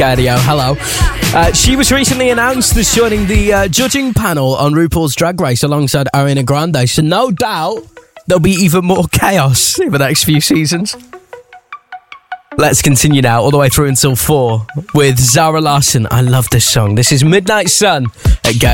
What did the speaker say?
Radio, hello. She was recently announced as joining the judging panel on RuPaul's Drag Race alongside Ariana Grande, so no doubt there'll be even more chaos in the next few seasons. Let's continue now, all the way through until 4, with Zara Larsson. I love this song. This is Midnight Sun at Gay